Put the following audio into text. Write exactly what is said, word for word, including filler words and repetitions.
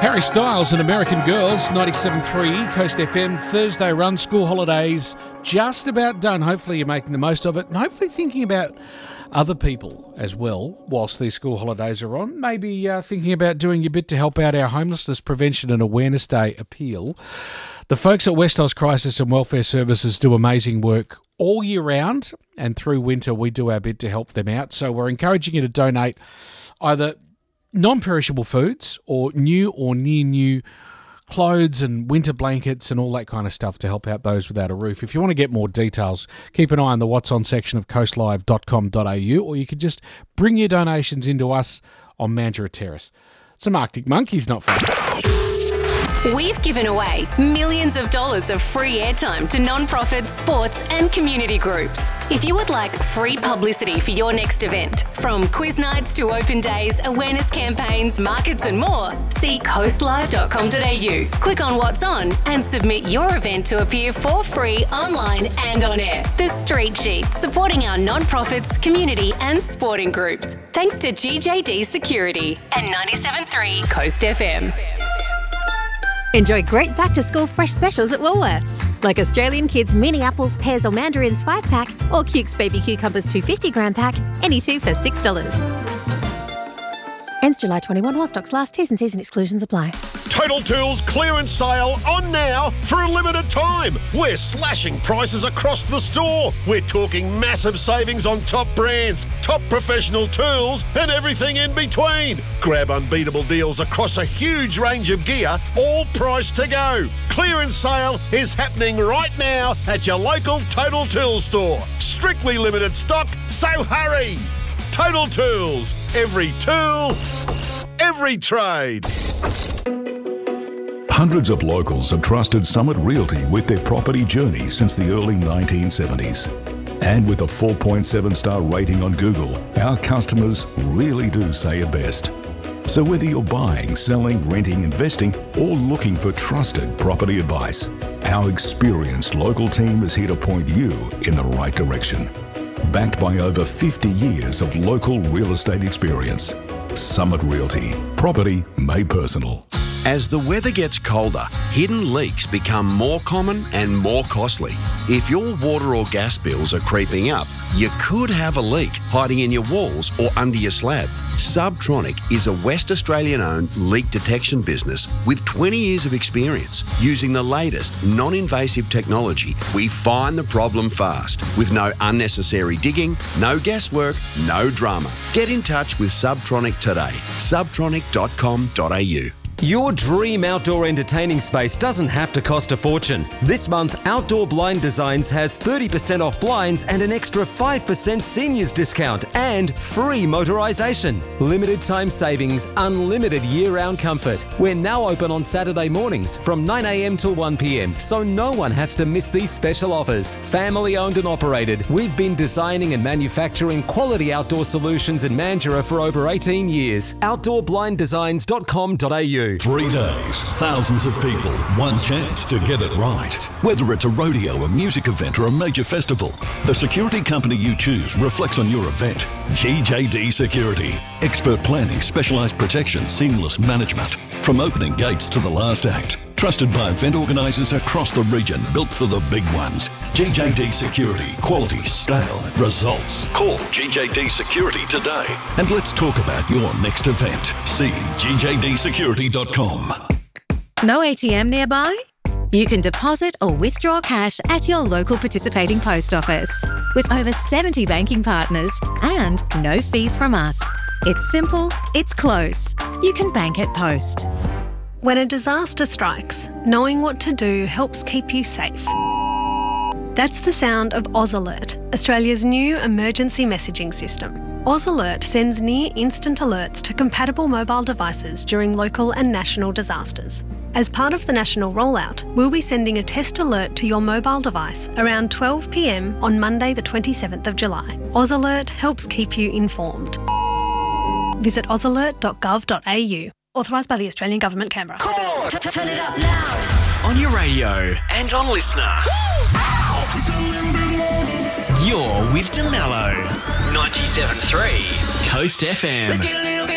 Harry Styles and American Girls, ninety-seven point three Coast F M, Thursday run, school holidays just about done. Hopefully you're making the most of it and hopefully thinking about other people as well whilst these school holidays are on. Maybe uh, thinking about doing your bit to help out our Homelessness Prevention and Awareness Day appeal. The folks at West Oz Crisis and Welfare Services do amazing work all year round, and through winter we do our bit to help them out. So we're encouraging you to donate either non-perishable foods or new or near new clothes and winter blankets and all that kind of stuff to help out those without a roof. If you want to get more details, keep an eye on the What's On section of coastlive dot com dot a u, or you could just bring your donations into us on Mandurah Terrace. Some Arctic Monkeys, not fun. We've given away millions of dollars of free airtime to non-profit, sports and community groups. If you would like free publicity for your next event, from quiz nights to open days, awareness campaigns, markets and more, see coastlive dot com dot a u. Click on What's On and submit your event to appear for free online and on air. The Street Sheet, supporting our non-profits, community and sporting groups. Thanks to G J D Security and ninety-seven point three Coast F M. Enjoy great back-to-school fresh specials at Woolworths, like Australian Kids Mini Apples, Pears or Mandarins five pack or Cukes Baby Cucumbers two hundred fifty gram pack, any two for six dollars. Ends July twenty-first while stocks last. T's and C's and exclusions apply. Total Tools clearance sale on now for a limited time. We're slashing prices across the store. We're talking massive savings on top brands, top professional tools and everything in between. Grab unbeatable deals across a huge range of gear, all priced to go. Clearance sale is happening right now at your local Total Tools store. Strictly limited stock, so hurry. Total Tools. Every tool, every trade. Hundreds of locals have trusted Summit Realty with their property journey since the early nineteen seventies. And with a four point seven star rating on Google, our customers really do say it best. So whether you're buying, selling, renting, investing, or looking for trusted property advice, our experienced local team is here to point you in the right direction. Backed by over fifty years of local real estate experience. Summit Realty. Property made personal. As the weather gets colder, hidden leaks become more common and more costly. If your water or gas bills are creeping up, you could have a leak hiding in your walls or under your slab. Subtronic is a West Australian-owned leak detection business with twenty years of experience. Using the latest non-invasive technology, we find the problem fast with no unnecessary digging, no guesswork, no drama. Get in touch with Subtronic today. subtronic dot com dot a u. Your dream outdoor entertaining space doesn't have to cost a fortune. This month, Outdoor Blind Designs has thirty percent off blinds and an extra five percent seniors discount and free motorisation. Limited time savings, unlimited year-round comfort. We're now open on Saturday mornings from nine a m till one p m, so no one has to miss these special offers. Family owned and operated, we've been designing and manufacturing quality outdoor solutions in Mandurah for over eighteen years. outdoor blind designs dot com dot a u. Three days, thousands of people, one chance to get it right. Whether it's a rodeo, a music event, or a major festival, the security company you choose reflects on your event. G J D Security. Expert planning, specialised protection, seamless management. From opening gates to the last act. Trusted by event organisers across the region, built for the big ones. G J D Security. Quality, scale, results. Call G J D Security today and let's talk about your next event. See G J D security dot com. No A T M nearby? You can deposit or withdraw cash at your local participating post office. With over seventy banking partners and no fees from us. It's simple, it's close. You can bank at Post. When a disaster strikes, knowing what to do helps keep you safe. That's the sound of Oz Alert, Australia's new emergency messaging system. Oz Alert sends near-instant alerts to compatible mobile devices during local and national disasters. As part of the national rollout, we'll be sending a test alert to your mobile device around twelve p m on Monday the twenty-seventh of July. Oz Alert helps keep you informed. Visit oz alert dot gov dot a u. Authorised by the Australian Government, Canberra. Come on, t- turn it up loud. On your radio and on Listener. You're with DeMello. ninety-seven point three Coast F M.